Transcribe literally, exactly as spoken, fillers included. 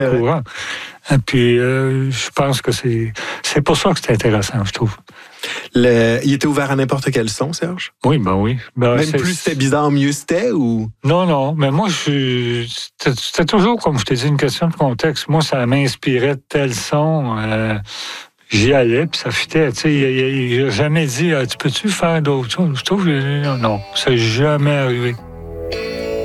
courant. Et puis, euh, je pense que c'est, c'est pour ça que c'est intéressant, je trouve. Le... Il était ouvert à n'importe quel son, Serge? Oui, ben oui. Ben, Même c'est... plus c'était bizarre, mieux c'était, ou? Non, non, mais moi, je c'était, c'était toujours, comme je t'ai dit, une question de contexte. Moi, ça m'inspirait de tel son. Euh, j'y allais, puis ça fitait. Tu sais, il n'a jamais dit, ah, tu peux-tu faire d'autres choses? Je trouve que non, ça n'est jamais arrivé.